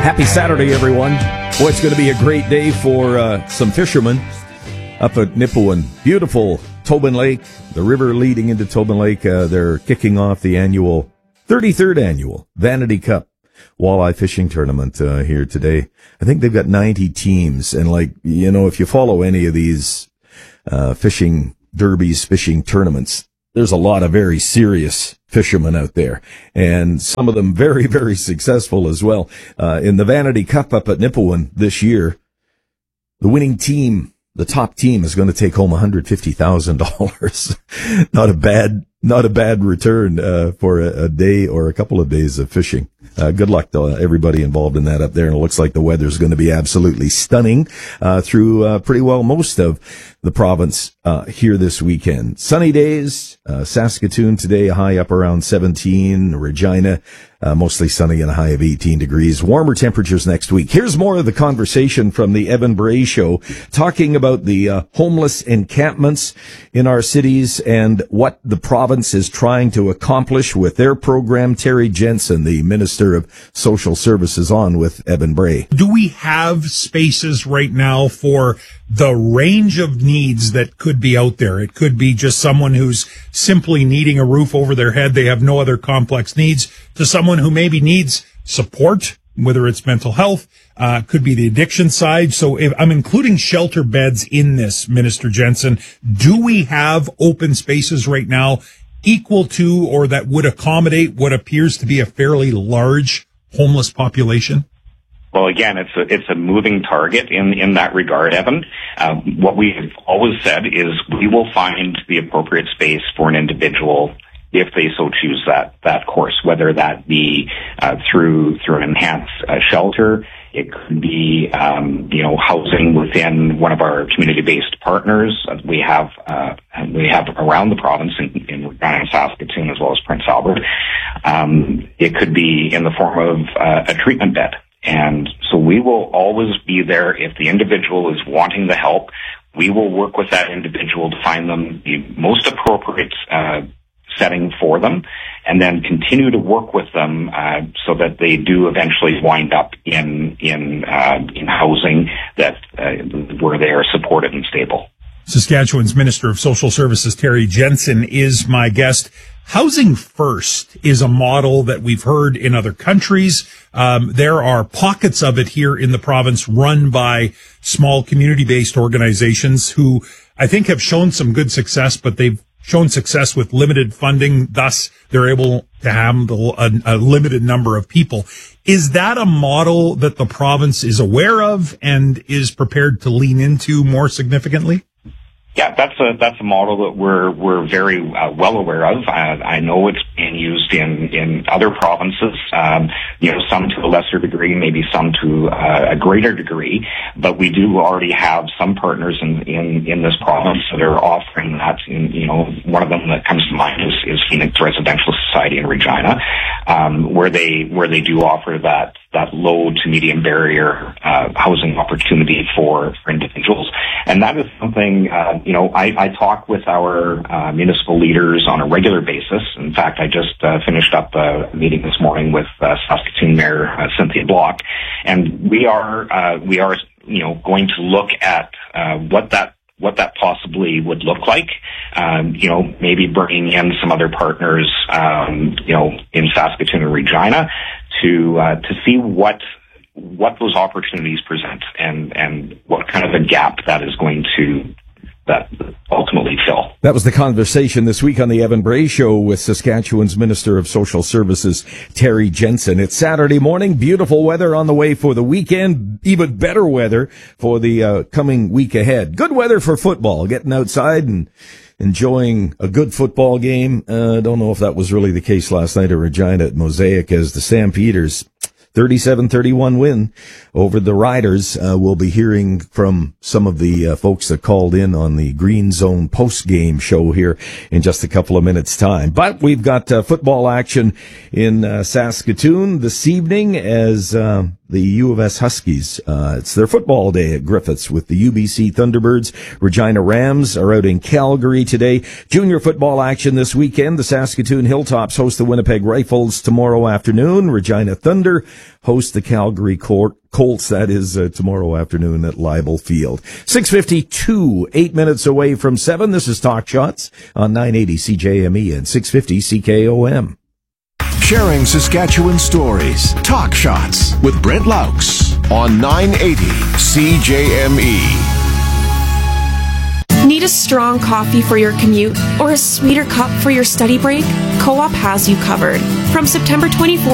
Happy Saturday, everyone. Boy, it's going to be a great day for some fishermen up at Nipawin. Beautiful Tobin Lake, the river leading into Tobin Lake. They're kicking off the 33rd annual Vanity Cup walleye fishing tournament here today. I think they've got 90 teams. And if you follow any of these fishing derbies, fishing tournaments, there's a lot of very serious fishermen out there, and some of them very, very successful as well. In the Vanity Cup up at Nipawin this year, the winning team, the top team, is going to take home $150,000. Not a bad return for a day or a couple of days of fishing. Good luck to everybody involved in that up there. And it looks like the weather's going to be absolutely stunning through pretty well most of the province here this weekend. Sunny days, Saskatoon today, a high up around 17, Regina, mostly sunny and a high of 18 degrees. Warmer temperatures next week. Here's more of the conversation from the Evan Bray Show, talking about the homeless encampments in our cities and what the province is trying to accomplish with their program. Terry Jensen, the Minister of Social Services, on with Evan Bray. Do we have spaces right now for the range of needs that could be out there? It could be just someone who's simply needing a roof over their head. They have no other complex needs, to someone who maybe needs support, whether it's mental health, could be the addiction side. So if I'm including shelter beds in this, Minister Jensen, do we have open spaces right now equal to or that would accommodate what appears to be a fairly large homeless population? Well, again, it's a moving target in that regard, Evan. What we've always said is we will find the appropriate space for an individual if they so choose that course, whether that be through an enhanced shelter. It could be housing within one of our community-based partners we have around the province in Regina and Saskatoon, as well as Prince Albert. It could be in the form of a treatment bed. And so we will always be there if the individual is wanting the help. We will work with that individual to find them the most appropriate setting for them, and then continue to work with them so that they do eventually wind up in housing that where they are supported and stable. Saskatchewan's Minister of Social Services, Terry Jensen, is my guest. Housing First is a model that we've heard in other countries. There are pockets of it here in the province run by small community-based organizations who I think have shown some good success, but they've shown success with limited funding. Thus, they're able to handle a limited number of people. Is that a model that the province is aware of and is prepared to lean into more significantly? Yeah, that's a model that we're very well aware of. I know it's being used in other provinces, some to a lesser degree, maybe some to a greater degree, but we do already have some partners in this province that are offering that. One of them that comes to mind is Phoenix Residential Society in Regina, where they do offer that low to medium barrier housing opportunity for individuals. And that is something, I talk with our municipal leaders on a regular basis. In fact, I just finished up a meeting this morning with Saskatoon Mayor Cynthia Block, and we are going to look at what that possibly would look like. Maybe bringing in some other partners, in Saskatoon and Regina to see what those opportunities present and what kind of a gap that is going to ultimately fill. That was the conversation this week on the Evan Bray Show with Saskatchewan's Minister of Social Services, Terry Jensen. It's Saturday morning, beautiful weather on the way for the weekend, even better weather for the coming week ahead. Good weather for football, getting outside and enjoying a good football game. I don't know if that was really the case last night at Regina at Mosaic, as the Stampeders 37-31 win over the Riders. We'll be hearing from some of the folks that called in on the Green Zone post-game show here in just a couple of minutes' time. But we've got football action in Saskatoon this evening as the U of S Huskies. It's their football day at Griffiths with the UBC Thunderbirds. Regina Rams are out in Calgary today. Junior football action this weekend. The Saskatoon Hilltops host the Winnipeg Rifles tomorrow afternoon. Regina Thunder host the Calgary Colts. That is tomorrow afternoon at Leibel Field. 6:52, 8 minutes away from 7. This is Talk Shots on 980 CJME and 650 CKOM. Sharing Saskatchewan stories. Talk Shots with Brent Laux on 980 CJME. Need a strong coffee for your commute or a sweeter cup for your study break? Co-op has you covered. From September 24th